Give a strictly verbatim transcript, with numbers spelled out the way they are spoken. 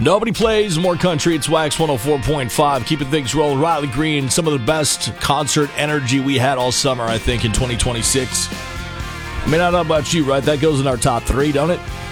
Nobody plays more country. It's Wax one oh four point five. Keeping things rolling. Riley Green, some of the best concert energy we had all summer, I think, in twenty twenty-six. I mean, I don't know about you, right? That goes in our top three, don't it?